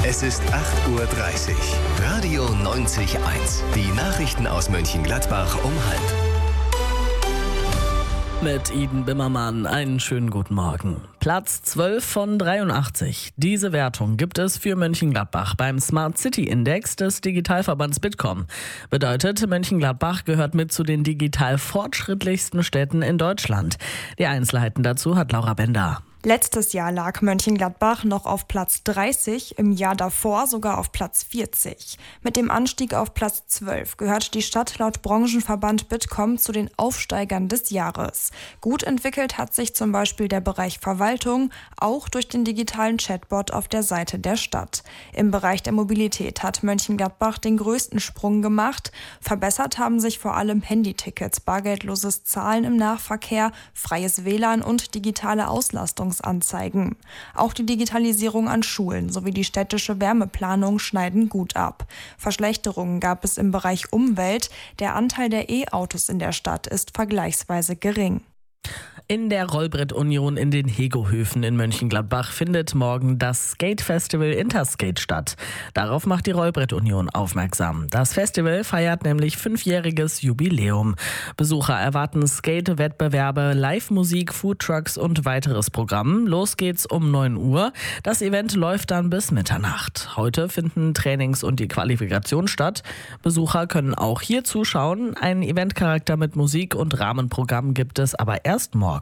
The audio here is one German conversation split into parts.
Es ist 8:30 Uhr. Radio 90.1. Die Nachrichten aus Mönchengladbach um 12:30. Mit Iden Bimmermann einen schönen guten Morgen. Platz 12 von 83. Diese Wertung gibt es für Mönchengladbach beim Smart City Index des Digitalverbands Bitkom. Bedeutet, Mönchengladbach gehört mit zu den digital fortschrittlichsten Städten in Deutschland. Die Einzelheiten dazu hat Laura Bender. Letztes Jahr lag Mönchengladbach noch auf Platz 30, im Jahr davor sogar auf Platz 40. Mit dem Anstieg auf Platz 12 gehört die Stadt laut Branchenverband Bitkom zu den Aufsteigern des Jahres. Gut entwickelt hat sich zum Beispiel der Bereich Verwaltung, auch durch den digitalen Chatbot auf der Seite der Stadt. Im Bereich der Mobilität hat Mönchengladbach den größten Sprung gemacht. Verbessert haben sich vor allem Handytickets, bargeldloses Zahlen im Nahverkehr, freies WLAN und digitale Auslastung. Anzeigen. Auch die Digitalisierung an Schulen sowie die städtische Wärmeplanung schneiden gut ab. Verschlechterungen gab es im Bereich Umwelt. Der Anteil der E-Autos in der Stadt ist vergleichsweise gering. In der Rollbrett-Union in den Hegohöfen in Mönchengladbach findet morgen das Skate-Festival Interskate statt. Darauf macht die Rollbrett-Union aufmerksam. Das Festival feiert nämlich 5-jähriges Jubiläum. Besucher erwarten Skate-Wettbewerbe, Live-Musik, Foodtrucks und weiteres Programm. Los geht's um 9 Uhr. Das Event läuft dann bis Mitternacht. Heute finden Trainings und die Qualifikation statt. Besucher können auch hier zuschauen. Einen Eventcharakter mit Musik und Rahmenprogramm gibt es aber erst morgen.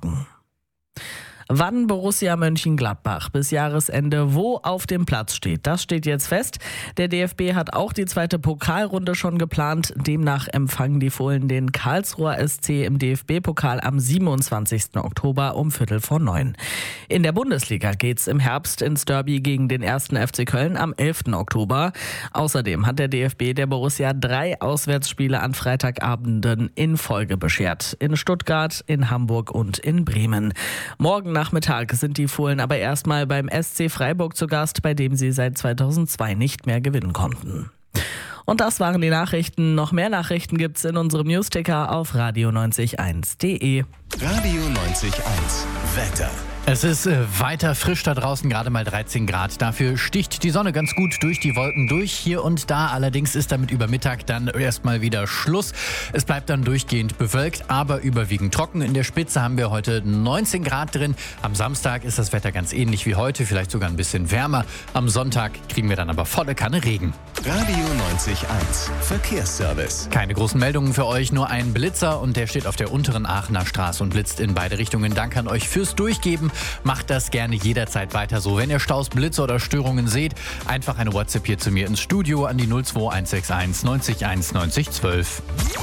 Wann Borussia Mönchengladbach bis Jahresende wo auf dem Platz steht, das steht jetzt fest. Der DFB hat auch die zweite Pokalrunde schon geplant. Demnach empfangen die Fohlen den Karlsruher SC im DFB-Pokal am 27. Oktober um 8:45. In der Bundesliga geht's im Herbst ins Derby gegen den 1. FC Köln am 11. Oktober. Außerdem hat der DFB der Borussia 3 Auswärtsspiele an Freitagabenden in Folge beschert. In Stuttgart, in Hamburg und in Bremen. Morgen Nachmittag sind die Fohlen aber erstmal beim SC Freiburg zu Gast, bei dem sie seit 2002 nicht mehr gewinnen konnten. Und das waren die Nachrichten. Noch mehr Nachrichten gibt's in unserem Newsticker auf radio901.de. Radio 90.1. Wetter. Es ist weiter frisch da draußen, gerade mal 13 Grad. Dafür sticht die Sonne ganz gut durch die Wolken durch. Hier und da allerdings ist damit über Mittag dann erstmal wieder Schluss. Es bleibt dann durchgehend bewölkt, aber überwiegend trocken. In der Spitze haben wir heute 19 Grad drin. Am Samstag ist das Wetter ganz ähnlich wie heute, vielleicht sogar ein bisschen wärmer. Am Sonntag kriegen wir dann aber volle Kanne Regen. Radio 90.1. Verkehrsservice. Keine großen Meldungen für euch, nur ein Blitzer und der steht auf der unteren Aachener Straße und blitzt in beide Richtungen. Danke an euch fürs Durchgeben. Macht das gerne jederzeit weiter so. Wenn ihr Staus, Blitze oder Störungen seht, einfach eine WhatsApp hier zu mir ins Studio an die 02161 90 1 90 12.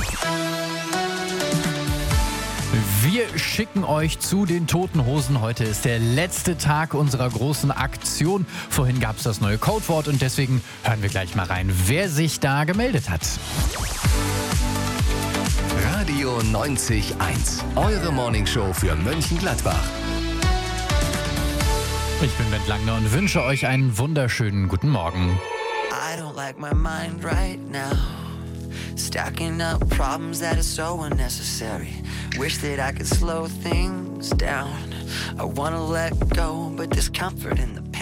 Wir schicken euch zu den Toten Hosen. Heute ist der letzte Tag unserer großen Aktion. Vorhin gab es das neue Codewort und deswegen hören wir gleich mal rein, wer sich da gemeldet hat. Radio 90.1. Eure Morningshow für Mönchengladbach. Ich bin Bent Langner und wünsche euch einen wunderschönen guten Morgen. I don't like my mind right now. Stacking up problems that are so unnecessary. Wish that I could slow things down. I wanna let go, but there's comfort in the